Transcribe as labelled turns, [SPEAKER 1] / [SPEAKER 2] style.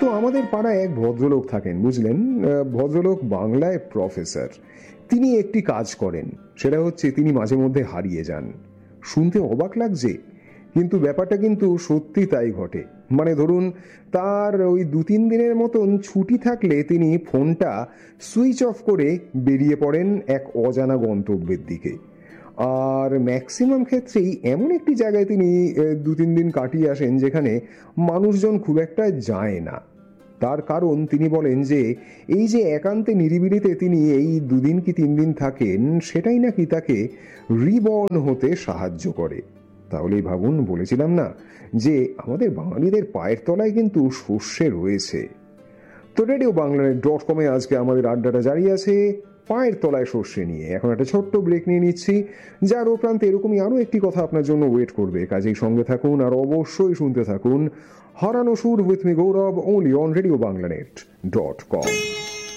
[SPEAKER 1] তো আমাদের পাড়ায় এক ভদ্রলোক থাকেন, বুঝলেন। ভদ্রলোক বাংলায় প্রফেসর। তিনি একটি কাজ করেন, সেটা হচ্ছে তিনি মাঝে মধ্যে হারিয়ে যান। শুনতে অবাক লাগছে, কিন্তু ব্যাপারটা কিন্তু সত্যি তাই ঘটে। মানে ধরুন, তার ওই 2-3 দিনের মতন ছুটি থাকলে তিনি ফোনটা সুইচ অফ করে বেরিয়ে পড়েন এক অজানা গন্তব্যের দিকে। আর ম্যাক্সিমাম ক্ষেত্রেই এমন একটি জায়গায় তিনি 2-3 দিন কাটিয়ে আসেন যেখানে মানুষজন খুব একটা যায় না। তার কারণ তিনি বলেন যে এই যে একান্তে নিরিবিলিতে তিনি এই 2 দিন কি 3 দিন থাকেন, সেটাই নাকি তাকে রিবর্ন হতে সাহায্য করে। তাহলেই ভাবুন, বলেছিলাম না যে আমাদের বাঙালিদের পায়ের তলায় কিন্তু সর্ষে রয়েছে। তো রেডিও বাংলা.com-এ আজকে আমাদের আড্ডাটা জারি আছে পায়ের তলায় সর্ষে নিয়ে। এখন একটা ছোট্ট ব্রেক নিয়ে নিচ্ছি, যার ও প্রান্তে এরকমই আরও একটি কথা আপনার জন্য ওয়েট করবে। কাজেই সঙ্গে থাকুন আর অবশ্যই শুনতে থাকুন হারানো সুর with me Gaurav, only on Radio Banglanet.com।